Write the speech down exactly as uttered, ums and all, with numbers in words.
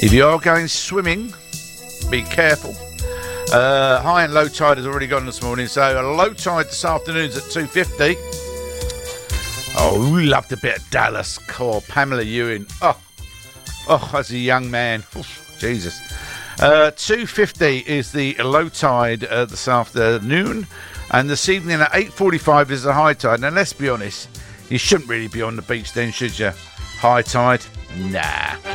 If you are going swimming, be careful. Uh, high and low tide has already gone this morning, so a low tide this afternoon is at two fifty. Oh, we loved a bit of Dallas Core, Pamela Ewing. Oh, oh, as a young man, oh, Jesus. Uh, two fifty is the low tide uh, this afternoon, and this evening at eight forty-five is the high tide. Now, let's be honest, you shouldn't really be on the beach then, should you? High tide? Nah.